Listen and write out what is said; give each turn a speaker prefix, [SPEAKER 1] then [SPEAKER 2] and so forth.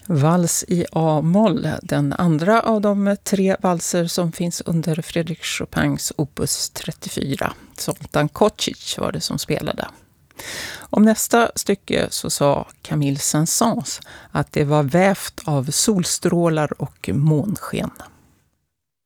[SPEAKER 1] Vals i A-moll, den andra av de 3 valser som finns under Frédéric Chopins opus 34. Zoltan Kocic var det som spelade. Om nästa stycke så sa Camille Saint-Saëns att det var vävt av solstrålar och månsken.